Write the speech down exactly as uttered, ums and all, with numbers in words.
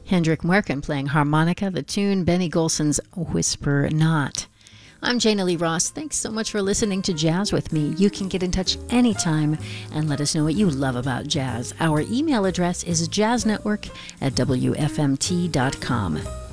Hendrik Merkin playing harmonica, the tune Benny Golson's Whisper Not. I'm Jana Lee Ross. Thanks so much for listening to Jazz with me. You can get in touch anytime and let us know what you love about jazz. Our email address is jazznetwork at w f m t dot com.